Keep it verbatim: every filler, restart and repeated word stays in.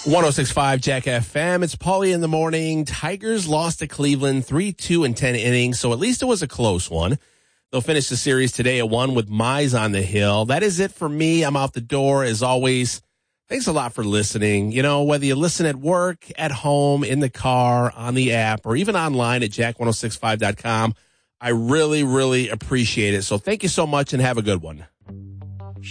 one oh six point five Jack F M. It's Paulie in the morning. Tigers lost to Cleveland three two in ten innings, so at least it was a close one. They'll finish the series today at one with Mize on the hill. That is it for me. I'm out the door as always. Thanks a lot for listening. You know, whether you listen at work, at home, in the car, on the app, or even online at jack ten sixty-five dot com, I really, really appreciate it. So thank you so much and have a good one.